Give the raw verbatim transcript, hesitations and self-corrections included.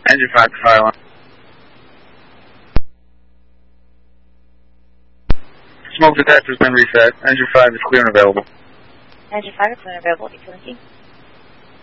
Engine five to fire line. Smoke detector has been reset. Engine five is clear and available. Engine five is clear and available. eight seventeen.